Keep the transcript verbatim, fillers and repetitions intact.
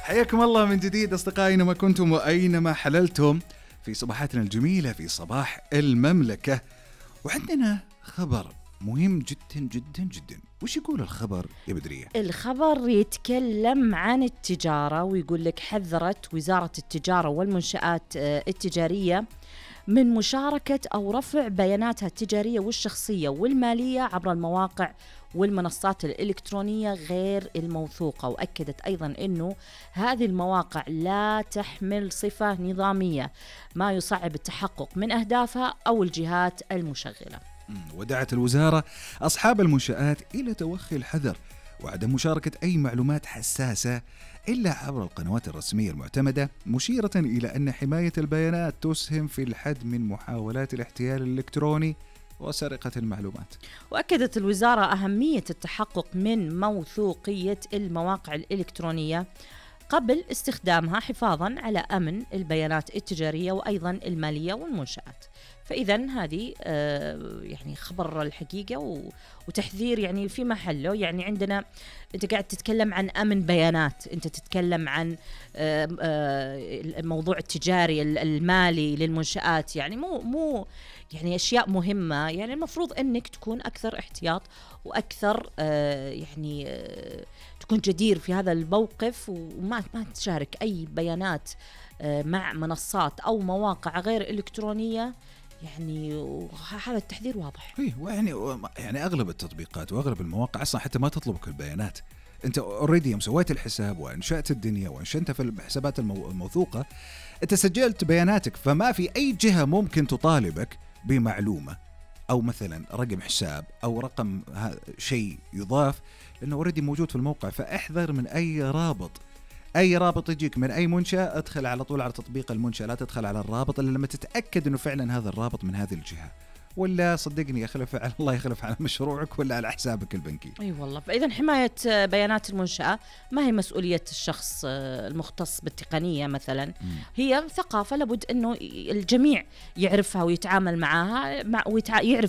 حياكم الله من جديد أصدقائي أينما كنتم وأينما حللتم في صباحاتنا الجميلة في صباح المملكة. وعندنا خبر مهم جدا جدا جدا. وش يقول الخبر يا بدرية؟ الخبر يتكلم عن التجارة ويقول لك حذرت وزارة التجارة والمنشآت التجارية من مشاركة أو رفع بياناتها التجارية والشخصية والمالية عبر المواقع والمنصات الإلكترونية غير الموثوقة. وأكدت أيضا أنه هذه المواقع لا تحمل صفة نظامية ما يصعب التحقق من أهدافها أو الجهات المشغلة. ودعت الوزارة أصحاب المنشآت إلى توخي الحذر وعدم مشاركة أي معلومات حساسة إلا عبر القنوات الرسمية المعتمدة، مشيرة إلى أن حماية البيانات تسهم في الحد من محاولات الاحتيال الإلكتروني وسرقة المعلومات. وأكدت الوزارة أهمية التحقق من موثوقية المواقع الإلكترونية قبل استخدامها حفاظاً على أمن البيانات التجارية وأيضاً المالية والمنشآت. فإذا هذه آه يعني خبر الحقيقة وتحذير يعني في محله. يعني عندنا أنت قاعد تتكلم عن أمن بيانات، أنت تتكلم عن آه آه الموضوع التجاري المالي للمنشآت، يعني مو مو يعني أشياء مهمة. يعني المفروض أنك تكون أكثر احتياط وأكثر آه يعني آه تكون جدير في هذا الموقف وما ما تشارك أي بيانات آه مع منصات أو مواقع غير إلكترونية. يعني هذا التحذير واضح. إيه ويعني يعني أغلب التطبيقات وأغلب المواقع أصلا حتى ما تطلبك البيانات. أنت أوريدي يوم سويت الحساب وأنشأت الدنيا وأنشأت في الحسابات الموثوقة أنت سجلت بياناتك، فما في أي جهة ممكن تطالبك بمعلومة أو مثلا رقم حساب أو رقم شيء يضاف، لأنه أوريدي موجود في الموقع. فاحذر من أي رابط، أي رابط يجيك من أي منشأة ادخل على طول على تطبيق المنشأة، لا تدخل على الرابط إلا لما تتأكد أنه فعلا هذا الرابط من هذه الجهة، ولا صدقني يخلف على الله يخلف على مشروعك ولا على حسابك البنكي. أي والله. فإذا حماية بيانات المنشأة ما هي مسؤولية الشخص المختص بالتقنية مثلا، م. هي ثقافة لابد أنه الجميع يعرفها ويتعامل معها مع ويعرف